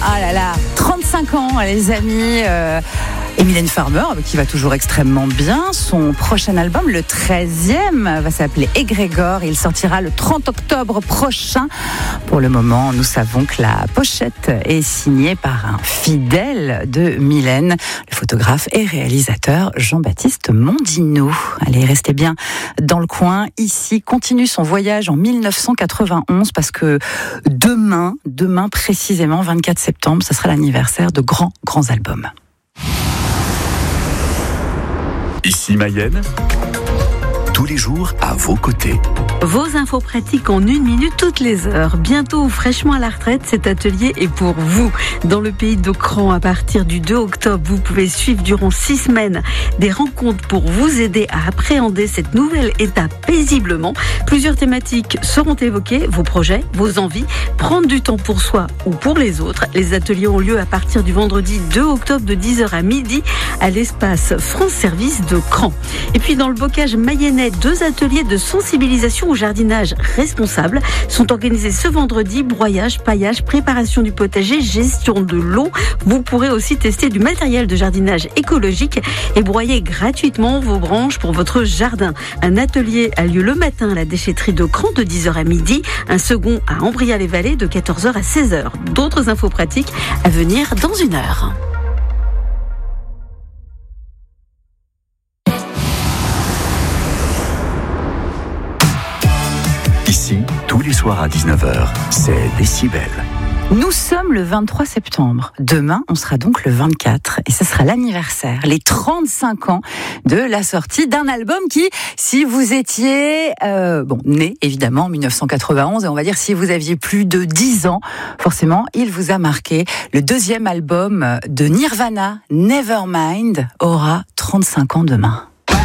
Ah là là, 35 ans les amis. Et Mylène Farmer, qui va toujours extrêmement bien. Son prochain album, le 13e, va s'appeler Égrégore. Il sortira le 30 octobre prochain. Pour le moment, nous savons que la pochette est signée par un fidèle de Mylène, le photographe et réalisateur Jean-Baptiste Mondino. Allez, restez bien dans le coin. Ici, continue son voyage en 1991 parce que demain précisément, 24 septembre, ce sera l'anniversaire de grands albums. Ici Mayenne, tous les jours à vos côtés. Vos infos pratiques en 1 minute toutes les heures. Bientôt fraîchement à la retraite, cet atelier est pour vous. Dans le pays de Cran, à partir du 2 octobre, vous pouvez suivre durant 6 semaines des rencontres pour vous aider à appréhender cette nouvelle étape paisiblement. Plusieurs thématiques seront évoquées, vos projets, vos envies, prendre du temps pour soi ou pour les autres. Les ateliers ont lieu à partir du vendredi 2 octobre de 10h à midi à l'espace France Service de Cran. Et puis dans le bocage mayennais, 2 ateliers de sensibilisation au jardinage responsable sont organisés ce vendredi. Broyage, paillage, préparation du potager, gestion de l'eau. Vous pourrez aussi tester du matériel de jardinage écologique et broyer gratuitement vos branches pour votre jardin. Un atelier a lieu le matin à la déchetterie de Cran de 10h à midi. Un second à Ambriat-les-Vallées de 14h à 16h. D'autres infos pratiques à venir dans 1 heure. Ici, tous les soirs à 19h, c'est Décibel. Nous sommes le 23 septembre. Demain, on sera donc le 24. Et ce sera l'anniversaire, les 35 ans de la sortie d'un album qui, si vous étiez né évidemment en 1991, et on va dire si vous aviez plus de 10 ans, forcément, il vous a marqué. Le 2e album de Nirvana, Nevermind, aura 35 ans demain.